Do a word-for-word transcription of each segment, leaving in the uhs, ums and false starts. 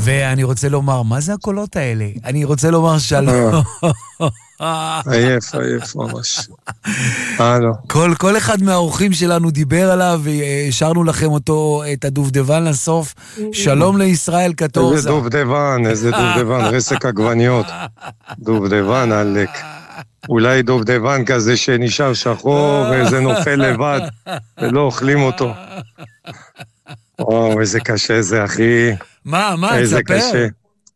ואני רוצה לומר, מה זה הקולות האלה? אני רוצה לומר שלום. עייף, עייף ממש. אה, לא. כל, כל אחד מהאורחים שלנו דיבר עליו, והשארנו לכם אותו, את הדובדבן לסוף. שלום לישראל קטורזה. איזה דובדבן, איזה דובדבן, רסק עגבניות. דובדבן, עלק. אולי דובדבן כזה שנשאר שחור, ואיזה נופל לבד, ולא אוכלים אותו. או, איזה קשה זה, אחי. מה, מה, איזה תספר? קשה.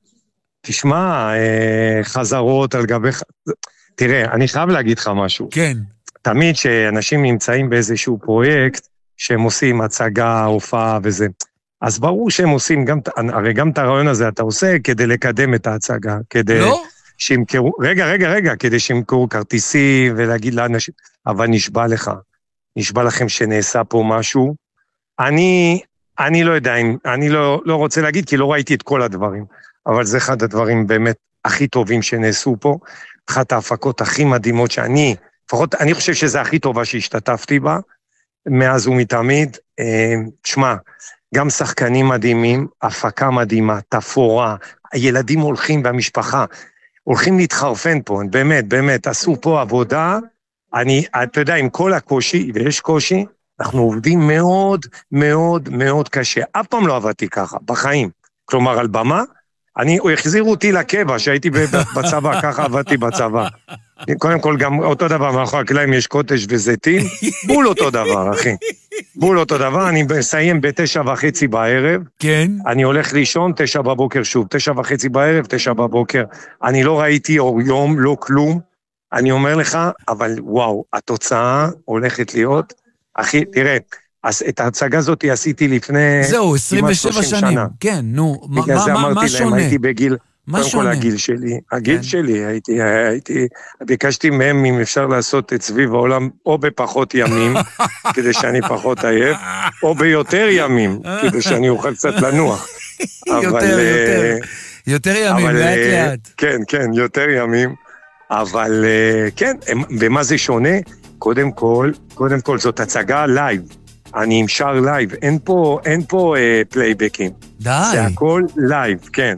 תשמע, חזרות על גבי... תראה, אני חייב להגיד לך משהו. כן. תמיד שאנשים נמצאים באיזשהו פרויקט, שהם עושים הצגה, הופעה וזה, אז ברור שהם עושים, גם, הרי גם את הרעיון הזה אתה עושה כדי לקדם את ההצגה, כדי... לא? שימכרו, רגע, רגע, רגע, כדי שימכרו כרטיסים ולהגיד לאנשים, אבל נשבע לך, נשבע לכם שנעשה פה משהו. אני, אני לא יודע, אני לא, לא רוצה להגיד, כי לא ראיתי את כל הדברים, אבל זה אחד הדברים באמת הכי טובים שנעשו פה, אחת ההפקות הכי מדהימות שאני, לפחות אני חושב שזה הכי טובה שהשתתפתי בה, מאז ומתמיד. תשמע, גם שחקנים מדהימים, הפקה מדהימה, תפורה, הילדים הולכים והמשפחה, הולכים להתחרפן פה, באמת, באמת, עשו פה עבודה, אני, אתה יודע, עם כל הקושי, ויש קושי, אנחנו עובדים מאוד, מאוד, מאוד קשה. אף פעם לא עבדתי ככה, בחיים. כלומר, על במה, אני, הוא החזירו אותי לקבע, שהייתי בצבא, ככה עבדתי בצבא. קודם כל, גם אותו דבר, מאחורי הקלעים יש קוטש וזיתים, בול אותו דבר, אחי. בול אותו דבר, אני מסיים בתשע וחצי בערב, כן. אני הולך לישון, תשע בבוקר שוב, תשע וחצי בערב, תשע בבוקר. אני לא ראיתי אור יום, לא כלום. אני אומר לך, אבל וואו, התוצאה הולכת להיות, אחי, תראה, אז את ההצגה הזאת עשיתי לפני... זהו, עשרים ושבע שנים. כן, נו, מה, מה, מה שונה? הייתי בגיל... מה קודם כל הגיל שלי, הגיל שלי, הייתי, הייתי, ביקשתי מהם אם אפשר לעשות את סביב העולם, או בפחות ימים, כדי שאני פחות עייף, או ביותר ימים, כדי שאני אוכל קצת לנוח. יותר, יותר, יותר ימים, לאט לאט. כן, כן, יותר ימים, אבל כן, ומה זה שונה? קודם כל, קודם כל זאת הצגה לייב, אני עם שר לייב, אין פה, אין פה פלייבקים. די. זה הכל לייב, כן.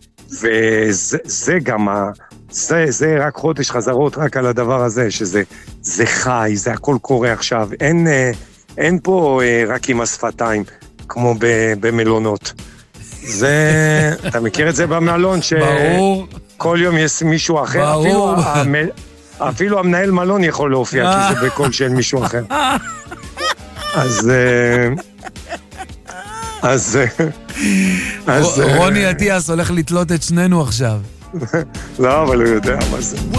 וזה זה גם, זה, זה רק חודש חזרות רק על הדבר הזה, שזה זה חי, זה הכל קורה עכשיו, אין, אין פה רק עם השפתיים, כמו במלונות. זה, אתה מכיר את זה במלון? ש... ברור. כל יום יש מישהו אחר, ברור. אפילו, המ... אפילו המנהל מלון יכול להופיע, כי זה בקול של מישהו אחר. אז... אז... רוני עטיאס הולך לתלות את שנינו עכשיו. לא, אבל הוא יודע מה זה.